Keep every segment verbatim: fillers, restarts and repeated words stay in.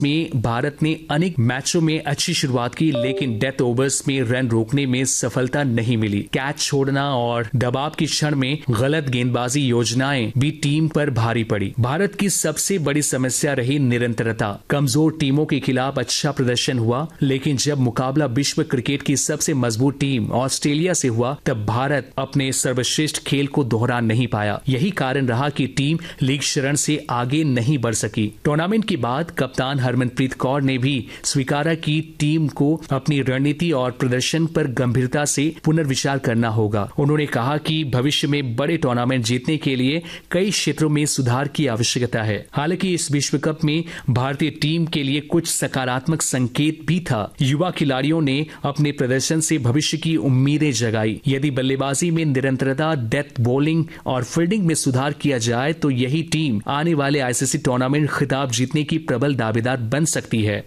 में भारत ने अनेक मैचों में अच्छी शुरुआत की, लेकिन डेथ ओवर्स में रन रोकने में सफलता नहीं मिली। कैच छोड़ना और दबाव की क्षण में गलत गेंदबाजी योजनाएं भी टीम पर भारी पड़ी। भारत की सबसे बड़ी समस्या रही निरंतरता। कमजोर टीमों के खिलाफ अच्छा प्रदर्शन हुआ, लेकिन जब मुकाबला विश्व क्रिकेट की सबसे मजबूत टीम ऑस्ट्रेलिया से हुआ तब भारत अपने सर्वश्रेष्ठ खेल को दोहरा नहीं पाया। यही कारण रहा कि टीम लीग शरण से आगे नहीं बढ़ सकी। टूर्नामेंट के बाद कप्तान हरमनप्रीत कौर ने भी स्वीकारा कि टीम को अपनी रणनीति और प्रदर्शन पर गंभीरता से पुनर्विचार करना होगा। उन्होंने कहा कि भविष्य में बड़े टूर्नामेंट जीतने के लिए कई क्षेत्रों में सुधार की आवश्यकता है। हालांकि इस विश्व कप में भारतीय टीम के लिए कुछ सकारात्मक संकेत भी था। युवा खिलाड़ियों ने अपने प्रदर्शन से भविष्य की उम्मीदें जगाई। यदि बल्लेबाजी में निरंतरता, डेथ बॉलिंग और फील्डिंग में सुधार किया जाए तो यही टीम आने वाले आईसीसी टूर्नामेंट खिताब जीतने की प्रबल दावेदार बन सकती है।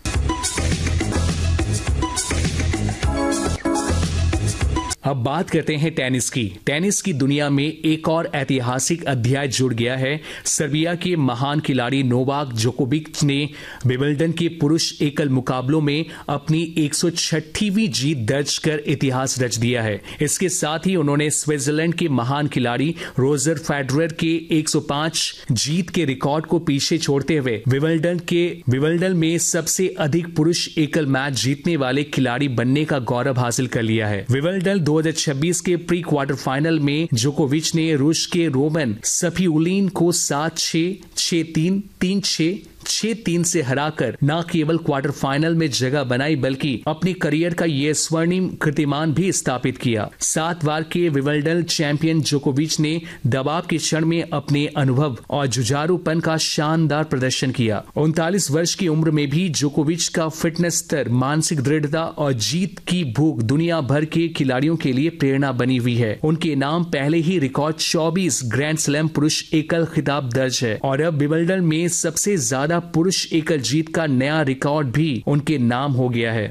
अब बात करते हैं टेनिस की। टेनिस की दुनिया में एक और ऐतिहासिक अध्याय जुड़ गया है। सर्बिया के महान खिलाड़ी नोवाक जोकोविच ने विंबलडन के पुरुष एकल मुकाबलों में अपनी एक सौ छठवीं जीत दर्ज कर इतिहास रच दिया है। इसके साथ ही उन्होंने स्विट्जरलैंड के महान खिलाड़ी रोजर फेडरर के एक सौ पाँच जीत के रिकॉर्ड को पीछे छोड़ते हुए विंबलडन के विंबलडन में सबसे अधिक पुरुष एकल मैच जीतने वाले खिलाड़ी बनने का गौरव हासिल कर लिया है। विंबलडन दो हज़ार छब्बीस के प्री क्वार्टर फाइनल में जोकोविच ने रूस के रोमन सफिउलिन को सात छह, छह तीन, तीन छह, छह तीन से हराकर न केवल क्वार्टर फाइनल में जगह बनाई बल्कि अपने करियर का यह स्वर्णिम कीर्तिमान भी स्थापित किया। सात बार के विंबलडन चैंपियन जोकोविच ने दबाव के क्षण में अपने अनुभव और जुझारूपन का शानदार प्रदर्शन किया। उनतालीस वर्ष की उम्र में भी जोकोविच का फिटनेस स्तर, मानसिक दृढ़ता और जीत की भूख दुनिया भर के खिलाड़ियों के लिए प्रेरणा बनी हुई है। उनके नाम पहले ही रिकॉर्ड चौबीस ग्रैंड स्लैम पुरुष एकल खिताब दर्ज है और अब विंबलडन में सबसे ज्यादा पुरुष एकल जीत का नया रिकॉर्ड भी उनके नाम हो गया है।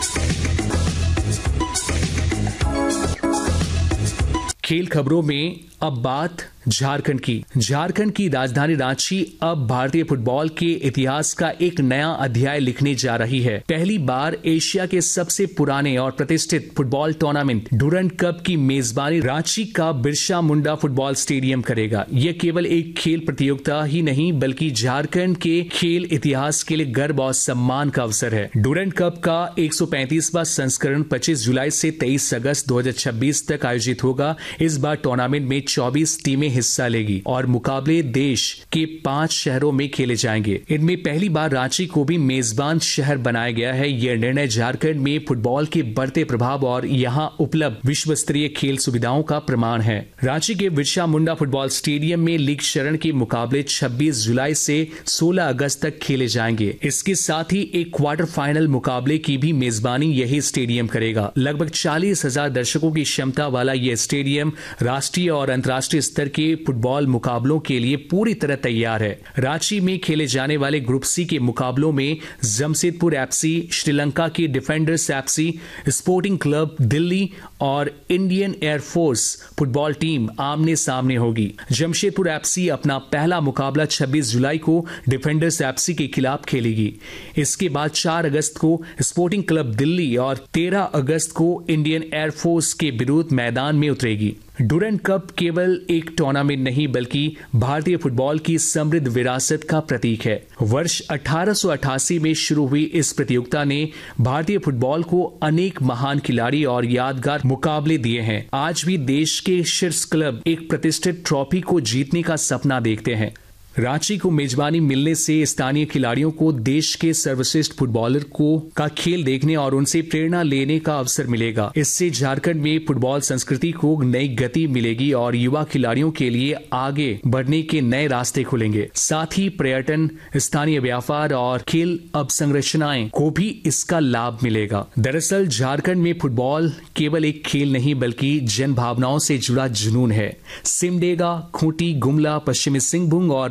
खेल खबरों में अब बात झारखंड की। झारखंड की राजधानी रांची अब भारतीय फुटबॉल के इतिहास का एक नया अध्याय लिखने जा रही है। पहली बार एशिया के सबसे पुराने और प्रतिष्ठित फुटबॉल टूर्नामेंट डुरंड कप की मेजबानी रांची का बिरसा मुंडा फुटबॉल स्टेडियम करेगा। यह केवल एक खेल प्रतियोगिता ही नहीं बल्कि झारखंड के खेल इतिहास के लिए गर्व और सम्मान का अवसर है। डुरंड कप का एक सौ पैंतीसवां संस्करण पच्चीस जुलाई से तेईस अगस्त दो हजार छब्बीस तक आयोजित होगा। इस बार टूर्नामेंट में चौबीस टीमें हिस्सा लेगी और मुकाबले देश के पांच शहरों में खेले जाएंगे। इनमें पहली बार रांची को भी मेजबान शहर बनाया गया है। यह निर्णय झारखंड में फुटबॉल के बढ़ते प्रभाव और यहां उपलब्ध विश्व स्तरीय खेल सुविधाओं का प्रमाण है। रांची के बिरसा मुंडा फुटबॉल स्टेडियम में लीग शरण के मुकाबले छब्बीस जुलाई से सोलह अगस्त तक खेले जाएंगे। इसके साथ ही एक क्वार्टर फाइनल मुकाबले की भी मेजबानी यही स्टेडियम करेगा। लगभग चालीस हजार दर्शकों की क्षमता वाला यह स्टेडियम राष्ट्रीय और अंतर्राष्ट्रीय स्तर के फुटबॉल मुकाबलों के लिए पूरी तरह तैयार है। रांची में खेले जाने वाले ग्रुप सी के मुकाबलों में जमशेदपुर एफसी, श्रीलंका की defenders FC, sporting club Delhi और इंडियन एयरफोर्स फुटबॉल टीम आमने सामने होगी। जमशेदपुर एफसी अपना पहला मुकाबला छब्बीस जुलाई को डिफेंडर्स एफसी के खिलाफ खेलेगी। इसके बाद चार अगस्त को स्पोर्टिंग क्लब दिल्ली और तेरह अगस्त को इंडियन एयरफोर्स के विरुद्ध मैदान में उतरेगी। डुरंड कप केवल एक टूर्नामेंट नहीं बल्कि भारतीय फुटबॉल की समृद्ध विरासत का प्रतीक है। वर्ष अठारह सौ अठासी में शुरू हुई इस प्रतियोगिता ने भारतीय फुटबॉल को अनेक महान खिलाड़ी और यादगार मुकाबले दिए हैं। आज भी देश के शीर्ष क्लब एक प्रतिष्ठित ट्रॉफी को जीतने का सपना देखते हैं। रांची को मेजबानी मिलने से स्थानीय खिलाड़ियों को देश के सर्वश्रेष्ठ फुटबॉलर को का खेल देखने और उनसे प्रेरणा लेने का अवसर मिलेगा। इससे झारखंड में फुटबॉल संस्कृति को नई गति मिलेगी और युवा खिलाड़ियों के लिए आगे बढ़ने के नए रास्ते खुलेंगे। साथ ही पर्यटन, स्थानीय व्यापार और खेल अवसंरचनाएं को भी इसका लाभ मिलेगा। दरअसल झारखंड में फुटबॉल केवल एक खेल नहीं बल्कि जन भावनाओं से जुड़ा जुनून है। सिमडेगा, खूंटी, गुमला, पश्चिमी सिंहभूम और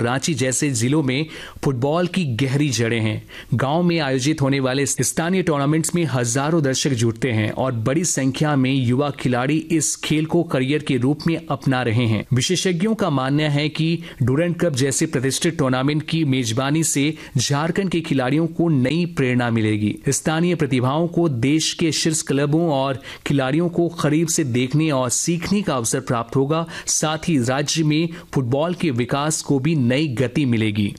रांची जैसे जिलों में फुटबॉल की गहरी जड़ें हैं। गांव में आयोजित होने वाले स्थानीय टूर्नामेंट्स में हजारों दर्शक जुटते हैं और बड़ी संख्या में युवा खिलाड़ी इस खेल को करियर के रूप में अपना रहे हैं। विशेषज्ञों का मानना है कि डुरंड कप जैसे प्रतिष्ठित टूर्नामेंट की मेजबानी से झारखंड के खिलाड़ियों को नई प्रेरणा मिलेगी। स्थानीय प्रतिभाओं को देश के शीर्ष क्लबों और खिलाड़ियों को करीब से देखने और सीखने का अवसर प्राप्त होगा। साथ ही राज्य में फुटबॉल के विकास को भी नई गति मिलेगी।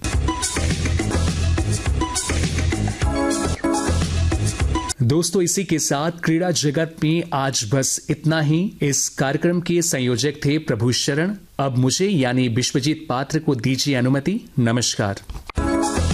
दोस्तों, इसी के साथ क्रीड़ा जगत में आज बस इतना ही। इस कार्यक्रम के संयोजक थे प्रभु शरण। अब मुझे यानी विश्वजीत पात्र को दीजिए अनुमति। नमस्कार।